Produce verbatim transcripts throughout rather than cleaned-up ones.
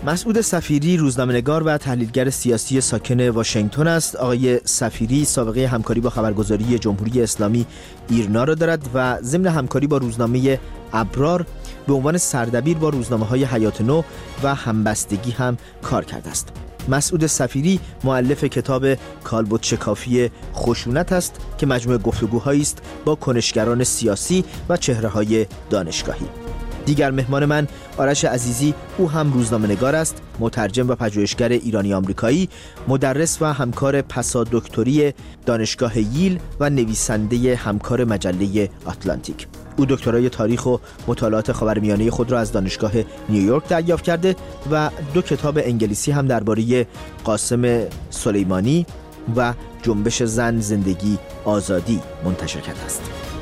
مسعود صفیری روزنامه‌نگار و تحلیلگر سیاسی ساکن واشنگتن است. آقای صفیری سابقه همکاری با خبرگزاری جمهوری اسلامی ایرنا را دارد و ضمن همکاری با روزنامه ابرار به عنوان سردبیر با روزنامه‌های حیات نو و همبستگی هم کار کرده است. مسعود صفیری مؤلف کتاب کالبد شکافی خشونت است که مجموعه گفتگوهایی است با کنشگران سیاسی و چهره‌های دانشگاهی. دیگر مهمان من آرش عزیزی، او هم روزنامه‌نگار است، مترجم و پژوهشگر ایرانی آمریکایی، مدرس و همکار پسادکتری دانشگاه ییل و نویسنده همکار مجله آتلانتیک. او دکترای تاریخ و مطالعات خاورمیانه خود را از دانشگاه نیویورک دریافت کرده و دو کتاب انگلیسی هم درباره قاسم سلیمانی و جنبش زن زندگی آزادی منتشر کرده است.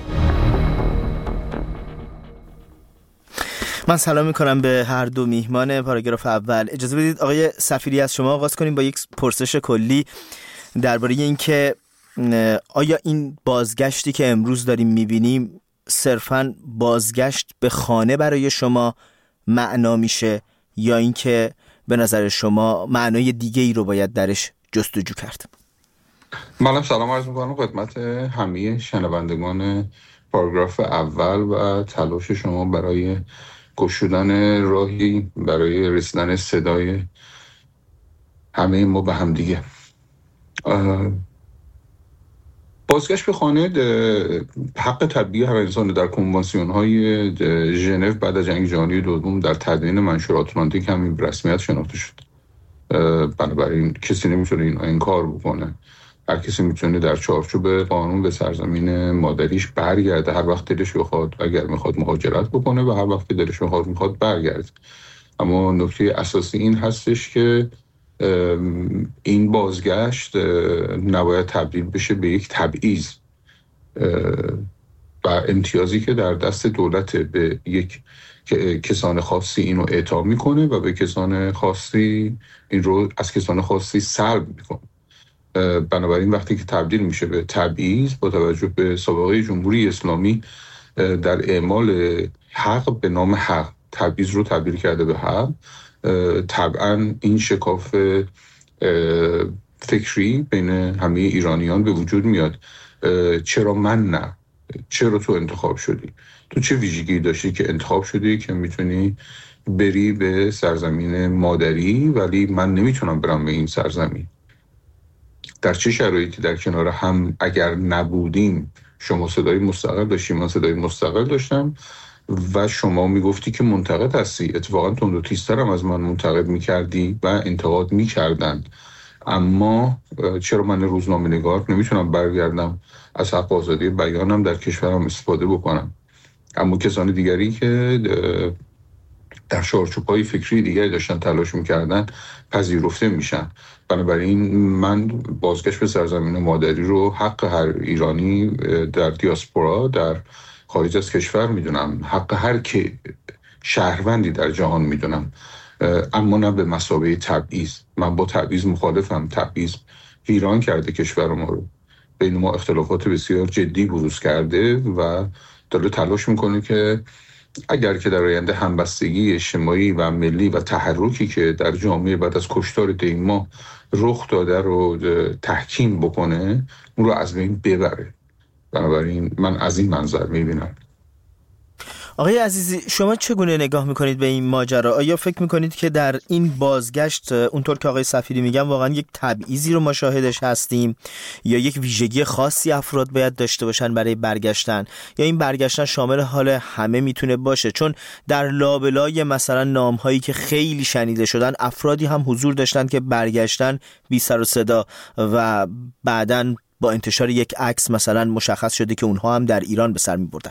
من سلام میکنم به هر دو میهمان پاراگراف اول. اجازه بدید آقای صفیری از شما آغاز کنیم با یک پرسش کلی درباره اینکه آیا این بازگشتی که امروز داریم میبینیم صرفاً بازگشت به خانه برای شما معنا میشه یا اینکه به نظر شما معنای دیگه ای رو باید درش جستجو کرد؟ من سلام عرض میکنم خدمت همه شنوندگان پاراگراف اول و تلاش شما برای گشودن راهی برای رسیدن صدای همه ما به هم دیگه. بازگشت به خانه حق طبیعی هر انسان در کنوانسیون های ژنو بعد از جنگ جهانی دوم در تدوین منشور آتلانتیک هم رسمیت شناخته شد. بنابراین کسی نمیتونه این انکار بکنه. هر کسی میتونه در چارچوب قانون به سرزمین مادریش برگرده هر وقت دلش بخواد، اگر میخواد مهاجرت بکنه و هر وقت دلش بخواد میخواد برگرده. اما نکته اساسی این هستش که این بازگشت نباید تبدیل بشه به یک تبعیض و امتیازی که در دست دولت به یک کسان خاصی اینو اعطا میکنه و به کسان خاصی این رو از کسان خاصی سلب میکنه. بنابراین وقتی که تبدیل میشه به تبعیض با توجه به سابقه جمهوری اسلامی در اعمال حق به نام حق تبعیض رو تبدیل کرده به حق، طبعا این شکاف فکری بین همه ایرانیان به وجود میاد. چرا من نه؟ چرا تو انتخاب شدی؟ تو چه ویژگی داشتی که انتخاب شدی که میتونی بری به سرزمین مادری ولی من نمیتونم برم به این سرزمین؟ در چه شرایطی در کنار هم اگر نبودیم شما صدای مستقل داشتی، من صدای مستقل داشتم و شما میگفتی که منتقد هستی، اتفاقا تند و تیزترم از من منتقد میکردی و انتقاد میکردن. اما چرا من روزنامه نگار نمیتونم برگردم از حق آزادی بیانم در کشورم استفاده بکنم؟ اما کسان دیگری که در چارچوب‌های فکری دیگری داشتن تلاش میکردن پذیرفته میشن. بنابراین من بازگشت به سرزمین مادری رو حق هر ایرانی در دیاسپورا در خارج از کشور میدونم، حق هر که شهروندی در جهان میدونم، اما نه به مثابه تبعیض. من با تبعیض مخالفم. تبعیض ویران کرده کشور ما رو، بین ما اختلافات بسیار جدی بروز کرده و داره تلاش میکنه که اگر که در آینده همبستگی اجتماعی و ملی و تحرکی که در جامعه بعد از کشتار دیما رخ داده رو تحکیم بکنه، اون رو از بین ببره. بنابراین من از این منظر میبینم. آقای عزیزی، شما چگونه نگاه میکنید به این ماجرا؟ آیا فکر میکنید که در این بازگشت اونطور که آقای صفیری میگن واقعا یک تبعیضی رو ما شاهدش هستیم یا یک ویژگی خاصی افراد باید داشته باشن برای برگشتن، یا این برگشتن شامل حال همه میتونه باشه؟ چون در لابلای مثلا نامهایی که خیلی شنیده شدن افرادی هم حضور داشتن که برگشتن بی سر و صدا و بعداً با انتشار یک عکس مثلا مشخص شده که اونها هم در ایران به سر میبردن.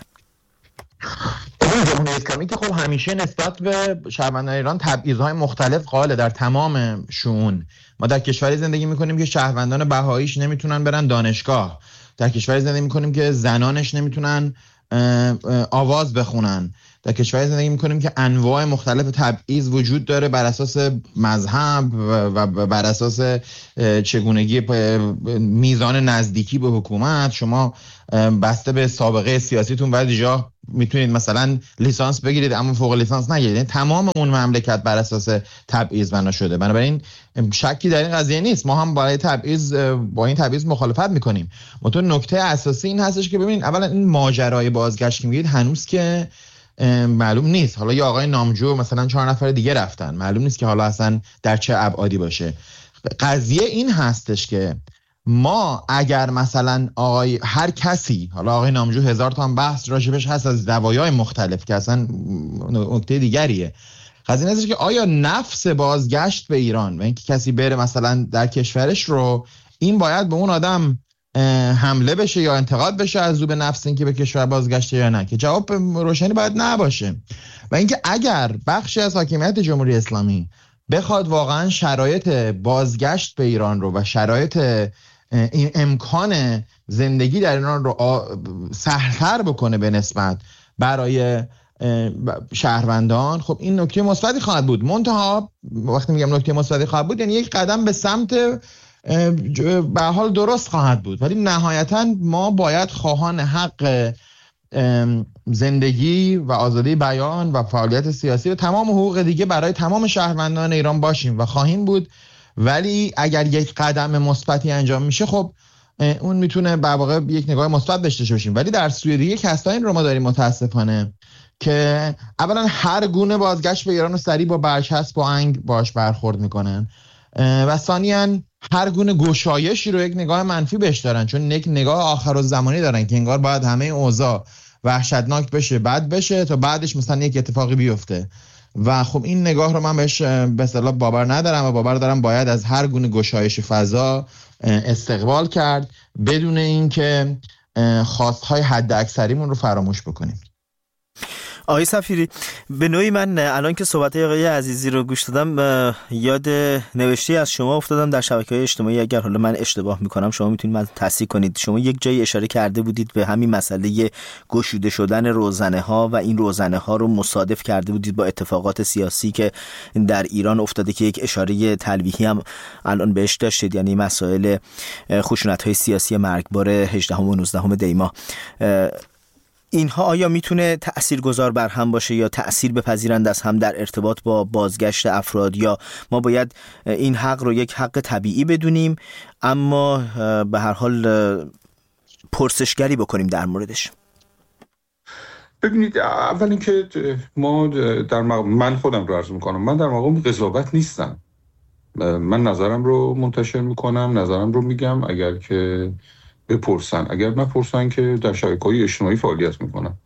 جمهوری اسلامی که خب همیشه نسبت به شهروندان ایران تبعیض‌های مختلف قائله در تمام شؤون. ما در کشوری زندگی میکنیم که شهروندان بهاییش نمیتونن برن دانشگاه، در کشوری زندگی میکنیم که زنانش نمیتونن آواز بخونن، در کشوری زندگی میکنیم که انواع مختلف تبعیض وجود داره بر اساس مذهب و بر اساس چگونگی میزان نزدیکی به حکومت. شما بسته به سابقه سیاسیتون بعضی جا میتونید مثلا لیسانس بگیرید اما فوق لیسانس نگیرید. یعنی تمام اون مملکت بر اساس تبعیض بنا شده. بنابراین شکی در این قضیه نیست. ما هم برای تبعیض با این تبعیض مخالفت میکنیم. متون نکته اساسی این هستش که ببینید اولا این ماجرای بازگشت که میگید هنوز که معلوم نیست. حالا یا آقای نامجو مثلا چهار نفر دیگه رفتن، معلوم نیست که حالا اصلا در چه ابعادی باشه. قضیه این هستش که ما اگر مثلا آقای هر کسی، حالا آقای نامجو هزار تا هم بحث راجبش هست از زوایای مختلف که اصلا نکته دیگریه. قضیه این هستش که آیا نفس بازگشت به ایران و اینکه کسی بره مثلا در کشورش رو، این باید به اون آدم حمله بشه یا انتقاد بشه از رو به نفس اینکه به کشور بازگشته یا نه؟ که جواب روشنی باید نباشه. و اینکه اگر بخشی از حاکمیت جمهوری اسلامی بخواد واقعا شرایط بازگشت به ایران رو و شرایط امکان زندگی در ایران رو سهل‌تر بکنه به نسبت برای شهروندان، خب این نکته مثبتی خواهد بود. منتها وقتی میگم نکته مثبتی خواهد بود یعنی یک قدم به سمت به حال درست خواهد بود، ولی نهایتا ما باید خواهان حق زندگی و آزادی بیان و فعالیت سیاسی و تمام حقوق دیگه برای تمام شهروندان ایران باشیم و خواهیم بود. ولی اگر یک قدم مثبتی انجام میشه خب اون میتونه به واقع یک نگاه مثبت داشته باشیم. ولی در سوی دیگه کسایی رو ما داریم متاسفانه که اولا هر گونه بازگشت به ایران رو سریع با برچسب و انگ باش برخورد میکنن و ثانیاً هر گونه گشایشی رو یک نگاه منفی بهش دارن، چون یک نگاه آخرالزمانی دارن که انگار باید همه اوضاع وحشتناک بشه، بد بشه تا بعدش مثلا یک اتفاقی بیفته. و خب این نگاه رو من بهش به اصطلاح باور ندارم و باور دارم باید از هر گونه گشایش فضا استقبال کرد بدون اینکه خواستهای حد اکثریمون رو فراموش بکنیم. آقای سفیری، به نوعی من الان که صحبت آقای عزیزی رو گوش دادم یاد نوشته از شما افتادم در شبکه‌های اجتماعی. اگر حالا من اشتباه میکنم شما میتونید من تصحیح کنید. شما یک جایی اشاره کرده بودید به همین مسئله گشوده شدن روزنه ها و این روزنه ها رو مصادف کرده بودید با اتفاقات سیاسی که در ایران افتاده که یک اشاره تلویحی هم الان بهش داشتید، یعنی مسائل خشونت های سیاسی مرگبار هجدهم و نوزدهم دی ماه. اینها آیا میتونه تأثیرگذار بر هم باشه یا تأثیر بپذیرند از هم در ارتباط با بازگشت افراد، یا ما باید این حق رو یک حق طبیعی بدونیم اما به هر حال پرسشگری بکنیم در موردش؟ ببینید، اول اینکه ما در مقام من خودم رو عرض میکنم، من در مقام قضاوت نیستم. من نظرم رو منتشر میکنم، نظرم رو میگم. اگر که بپرسن، اگر نپرسن که در شبکه‌های اجتماعی فعالیت میکنم.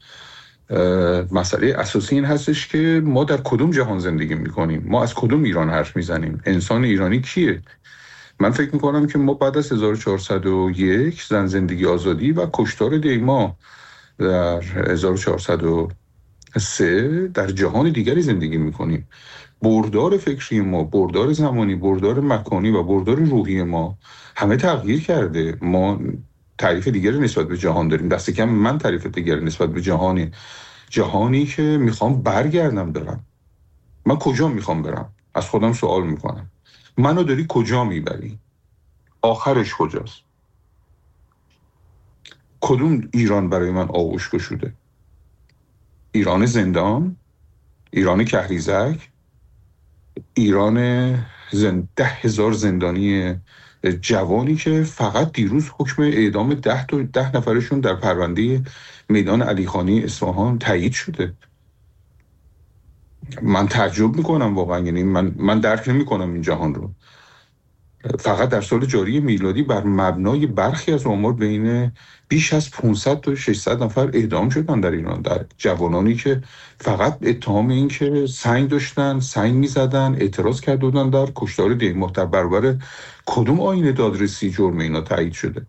مسئله اساسی این هستش که ما در کدوم جهان زندگی میکنیم، ما از کدوم ایران حرف میزنیم، انسان ایرانی کیه. من فکر میکنم که ما بعد از هزار و چهارصد و یک زن زندگی آزادی و کشتار دیما در هزار و چهارصد و سه در جهان دیگری زندگی میکنیم. بردار فکری ما، بردار زمانی، بردار مکانی و بردار روحی ما همه تغییر کرده. ما تعریف دیگری نسبت به جهان داریم، دست کم من تعریف دیگری نسبت به جهانی جهانی که میخوام برگردم دارم. من کجا میخوام برم؟ از خودم سوال میکنم. منو داری کجا میبری؟ آخرش کجاست؟ کدوم ایران برای من آغوش گشوده؟ ایران زندان؟ ایران کهریزک؟ ایران زند... ده هزار زندانی جوانی که فقط دیروز حکم اعدام ده تا ده نفرشون در پرونده میدان علیخانی اصفهان تایید شده. من تعجب میکنم واقعا، یعنی من من درک نمیکنم این جهان رو. فقط در سال جاری میلادی بر مبنای برخی از آمار بین بیش از پانصد تا ششصد نفر اعدام شدن در ایران، در جوانانی که فقط اتهام این که سنگ داشتن، سنگ میزدن، اعتراض کرده بودن در کشتار دیما. در برابر کدوم آیین دادرسی جرم اینا تایید شده؟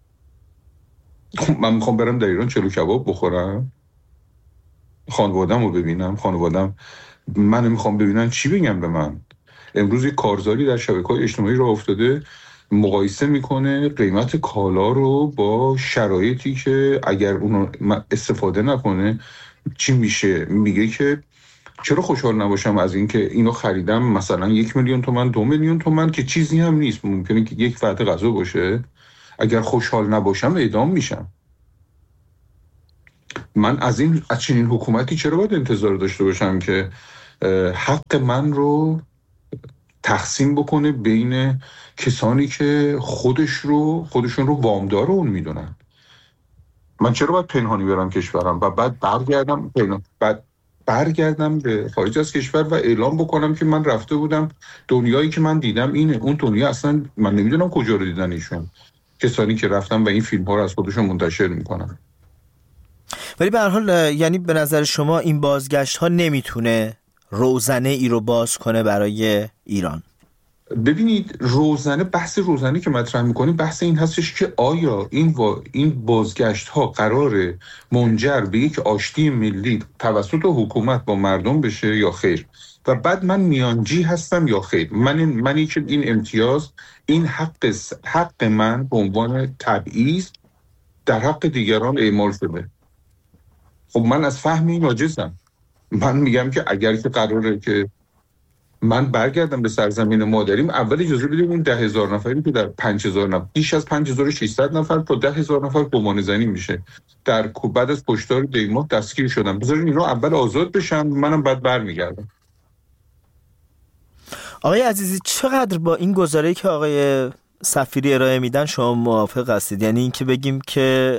من میخوام برم در ایران چلو کباب بخورم، خانوادم رو ببینم، خانوادم من میخوام ببینن چی بگم به من. امروز یک کارزاری در شبکه‌های اجتماعی راه افتاده مقایسه میکنه قیمت کالا رو با شرایطی که اگر اونو استفاده نکنه چی میشه. میگه که چرا خوشحال نباشم از این که اینو خریدم مثلا یک میلیون تومان، دو میلیون تومان که چیزی هم نیست، ممکنه که یک فعت غذا باشه. اگر خوشحال نباشم اعدام میشم. من از این از چنین حکومتی چرا باید انتظار داشته باشم که حق من رو تقسیم بکنه بین کسانی که خودش رو خودشون رو وامدار اون میدونن؟ من چرا باید پنهانی برم کشورم و بعد برگردم بعد برگردم به خارج از کشور و اعلام بکنم که من رفته بودم، دنیایی که من دیدم اینه، اون دنیا اصلا من نمیدونم کجا رو دیدن ایشون، کسانی که رفتن و این فیلم ها رو از خودشون منتشر میکنن. ولی به هر حال یعنی به نظر شما این بازگشت ها نمیتونه روزنه ای رو باز کنه برای ایران؟ ببینید، روزنه بحث روزنه که مطرح میکنیم بحث این هستش که آیا این و این بازگشت ها قراره منجر به یک آشتی ملی توسط حکومت با مردم بشه یا خیر، و بعد من میانجی هستم یا خیر. من منی که این امتیاز، این حق حق من به عنوان تبعیض در حق دیگران اعمال شده. خب من از فهم این عاجزم. من میگم که اگر که قراره که من برگردم به سرزمین مادریم، اول اجازه بدیم اون ده هزار نفری که در پنج هزار نفر، بیش از پنج هزار و ششصد نفر تا ده هزار نفر گمان زنی میشه در بعد از کشتار دیماه دستگیر شدن، بذارین اینا اول آزاد بشن، منم بعد برمیگردم. آقای عزیزی، چقدر با این گزاره‌ای که آقای سفیری ارائه میدن شما موافق هستید؟ یعنی این که بگیم که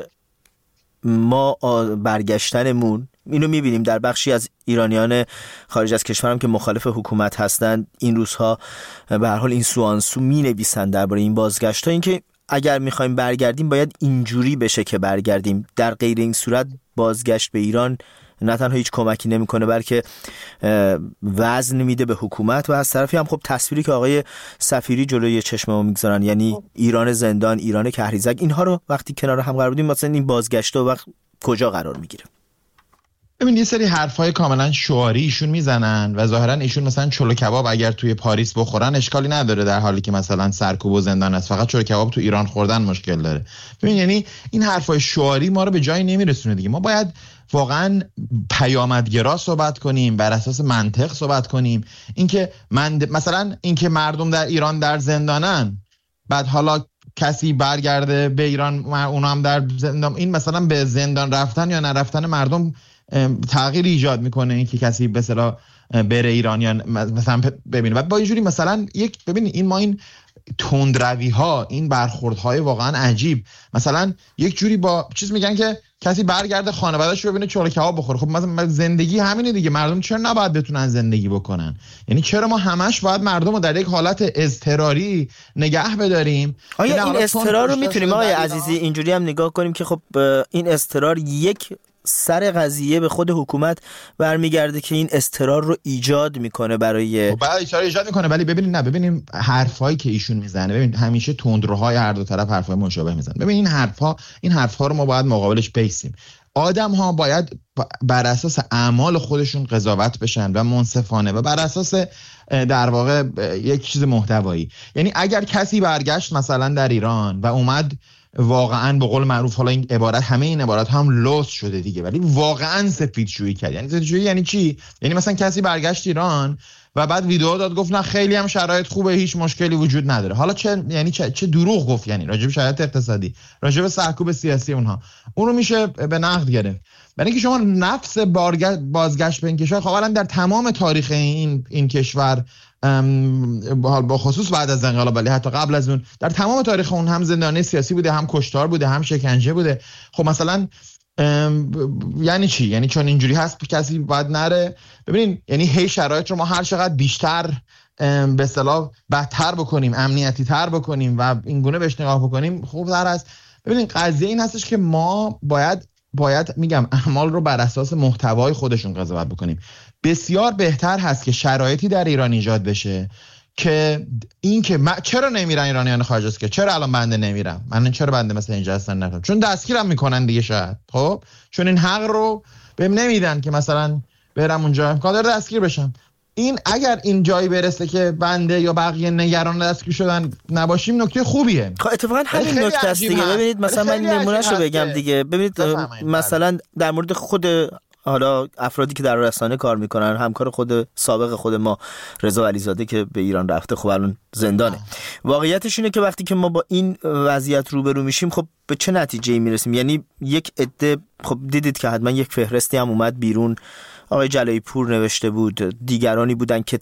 ما برگشتنمون، اینو میبینیم در بخشی از ایرانیان خارج از کشورم که مخالف حکومت هستند این روزها به هر حال این سو آن سو مینویسن درباره این بازگشت ها، این که اگر میخوایم برگردیم باید اینجوری بشه که برگردیم، در غیر این صورت بازگشت به ایران نه تنها هیچ کمکی نمیکنه بلکه وزن میده به حکومت، و از طرفی هم خب تصویری که آقای سفیری جلوی چشم ما میگذارن، یعنی ایران زندان، ایران کهریزک، اینها رو وقتی کنار هم قرار بدیم مثلا این بازگشت و وقت کجا قرار میگیره؟ ببین یه سری حرفای کاملا شعاری ایشون میزنن و ظاهرا ایشون مثلا چلو کباب اگر توی پاریس بخورن اشکالی نداره، در حالی که مثلا سرکوب و زندان است، فقط چلو کباب تو ایران خوردن مشکل داره. ببین یعنی این حرفای شعاری ما رو به جایی نمیرسونه دیگه. ما باید واقعا پیامدگرا صحبت کنیم، بر اساس منطق صحبت کنیم. اینکه من مثلا اینکه مردم در ایران در زندانن، بعد حالا کسی برگرده به ایران اونا هم در زندان، این مثلا به زندان رفتن یا نرفتن مردم تغییر ایجاد میکنه اینکه کسی به اصطلاح بره ایران یا مثلا ببینید. بعد با یه جوری مثلا یک ببینید این ما این تندروی ها، این برخوردهای واقعا عجیب، مثلا یک جوری با چیز میگن که کسی برگرده خانواده‌اش رو ببینه چلو کباب بخوره. خب مثلا زندگی همینه دیگه، مردم چرا نباید بتونن زندگی بکنن؟ یعنی چرا ما همش باید مردم رو در یک حالت اضطراری نگه بداریم؟ آیا این اضطرار رو میتونیم آقای عزیزی اینجوری هم نگاه کنیم که خب این اضطرار یک سر قضیه به خود حکومت برمیگرده که این اضطرار رو ایجاد میکنه برای خب بعد اضطرار ایجاد میکنه، ولی ببینید نه ببینیم حرفایی که ایشون میزنه، ببین همیشه تندروهای هر دو طرف حرفای مشابه میزنن. ببین این حرفا این حرفا رو ما باید مقابلش بیسیم. آدم ها باید بر اساس اعمال خودشون قضاوت بشن و منصفانه و بر اساس در واقع یک چیز محتوایی. یعنی اگر کسی برگشت مثلا در ایران و اومد واقعا به قول معروف، حالا این عبارت همه این عبارات هم لوس شده دیگه، ولی واقعا سفیدشویی کرد. یعنی سفیدشویی یعنی چی؟ یعنی مثلا کسی برگشت ایران و بعد ویدیو داد گفت نه خیلی هم شرایط خوبه، هیچ مشکلی وجود نداره. حالا چه یعنی چه, چه دروغ گفت؟ یعنی راجع به شرایط اقتصادی، راجع به سرکوب سیاسی اونها، اون رو میشه به نقد گرفت. برای اینکه شما نفس بازگشت به این کشور، خب اولا در تمام تاریخ این این کشور با خصوص بعد از انقلاب، ولی حتی قبل از اون در تمام تاریخ اون هم زندانی سیاسی بوده، هم کشتار بوده، هم شکنجه بوده. خب مثلا یعنی چی؟ یعنی چون اینجوری هست کسی باید نره؟ ببینین یعنی هی شرایط رو ما هر چقدر بیشتر به اصطلاح بدتر بکنیم، امنیتی تر بکنیم و این گونه بهش نگاه بکنیم خوب‌تر است. ببینین قضیه این هستش که ما باید باید میگم اعمال رو بر اساس محتوای خودشون قضاوت بکنیم. بسیار بهتر هست که شرایطی در ایران ایجاد بشه که این که چرا نمیرن ایرانیان خارج از که چرا الان بنده نمیرم، من چرا بنده مثلا اینجا هستن نرم، چون دستگیرم میکنن دیگه، شاید خب چون این حق رو بهم نمیدن که مثلا برم اونجا امکان داره دستگیر بشم. این اگر این جایی برسه که بنده یا بقیه نگران دستگیر شدن نباشیم نکته خوبیه. خب اتفاقا همین نکته است دیگه. ببینید مثلا من نمونهشو بگم دیگه. ببینید مثلا در مورد خود حالا افرادی که در رسانه کار میکنن، همکار خود سابق خود ما رضا علیزاده که به ایران رفته، خب الان زندانه. واقعیتش اینه که وقتی که ما با این وضعیت روبرو میشیم، خب به چه نتیجه‌ای میرسیم؟ یعنی یک عده، خب دیدید که حتما یک فهرستی هم اومد بیرون، آقای جلایی پور نوشته بود، دیگرانی بودن که